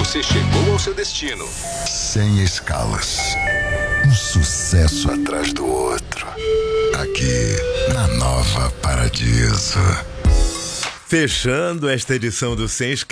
você chegou ao seu destino. Sem escalas. Um sucesso atrás do outro. Aqui, na Nova Paradiso. Fechando esta edição do Sem Escalas.